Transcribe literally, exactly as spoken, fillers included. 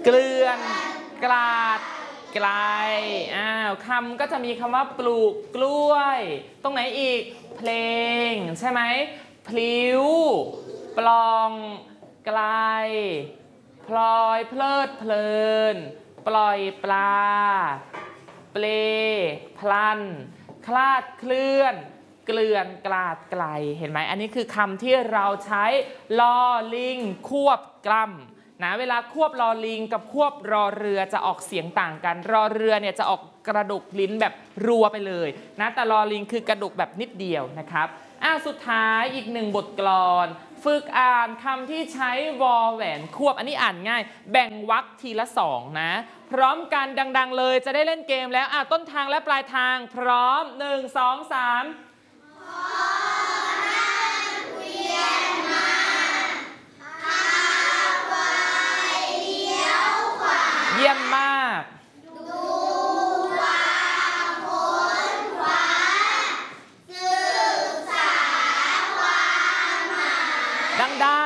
เกลื่อนกลาดไกลอ้าวคำก็จะมีคำว่าปลูกกล้วยตรงไหนอีกเพลงใช่ไหมพลิ้วปลองไกลพลอยเพลิดเพลินปล่อยปลาเปลพลันคลาดเคลื่อนเกลื่อนกลาดไกลเห็นไหมอันนี้คือคำที่เราใช้ลอลิงควบกล้ำนะเวลาควบลอลิงกับควบรอเรือจะออกเสียงต่างกันรอเรือเนี่ยจะออกกระดกลิ้นแบบรัวไปเลยนะแต่ลอลิงคือกระดกแบบนิดเดียวนะครับอ่ะสุดท้ายอีกหนึ่งบทกลอนฝึกอ่านคำที่ใช้วอแหวนควบอันนี้อ่านง่ายแบ่งวรรคทีละสองนะพร้อมกันดังๆเลยจะได้เล่นเกมแล้วอ่ะต้นทางและปลายทางพร้อมหนึ่ง สอง สามเยี่ยมมากดูความค้นคว้าศึกษาความหมายดัง